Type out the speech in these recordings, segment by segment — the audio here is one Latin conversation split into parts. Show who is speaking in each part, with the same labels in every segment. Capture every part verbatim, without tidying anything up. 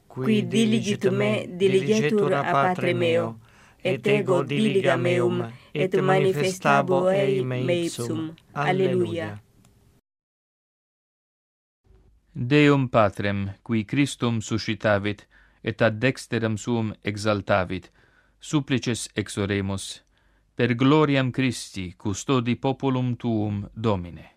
Speaker 1: qui diligit me diligetur a Patre meo, et ego diliga meum, et manifestabo ei me ipsum. Alleluia.
Speaker 2: Deum Patrem, qui Christum suscitavit, et ad dexteram suum exaltavit, supplices exoremus, per gloriam Christi custodi populum tuum, Domine.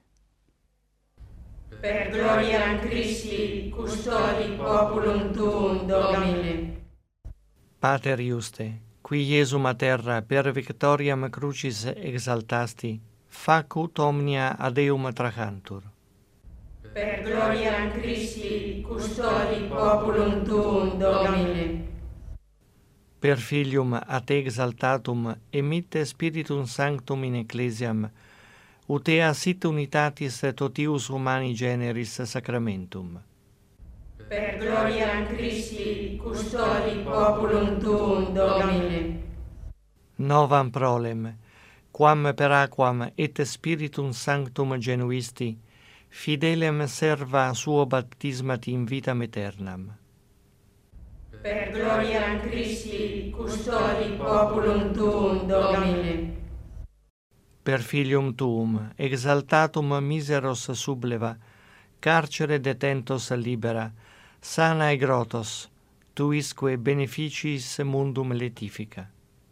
Speaker 3: Per gloriam Christi custodi populum tuum, Domine.
Speaker 4: Pater Iuste, qui Iesum a terra per victoriam crucis exaltasti, facut omnia ad Eum tracantur.
Speaker 3: Per gloriam Christi custodi populum tuum, Domine.
Speaker 4: Per Filium a te exaltatum emitte Spiritum Sanctum in Ecclesiam, ut ea sit unitatis totius humani generis sacramentum.
Speaker 3: Per gloriam Christi custodi populum tuum, Domine.
Speaker 4: Novam prolem, quam per aquam et Spiritum Sanctum genuisti, fidelem serva suo baptismat in vitam aeternam.
Speaker 3: Per gloriam Christi custodi populum tuum, Domine.
Speaker 4: Per Filium tuum, exaltatum miseros subleva, carcere detentos libera, sana grotos, tuisque beneficis mundum letifica.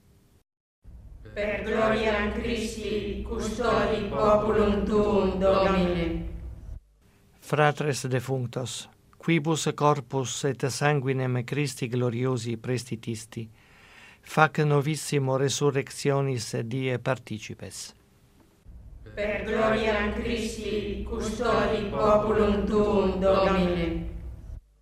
Speaker 3: Per gloriam Christi custodi populum tuum, Domine.
Speaker 4: Fratres defunctos, quibus corpus et sanguinem Christi gloriosi prestitisti, fac novissimo resurrectionis die participes.
Speaker 3: Per gloriam Christi custodi populum tuum, Domine.